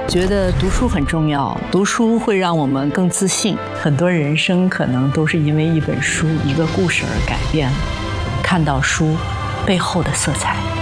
觉得读书很重要，读书会让我们更自信。很多人生可能都是因为一本书、一个故事而改变了，看到书背后的色彩。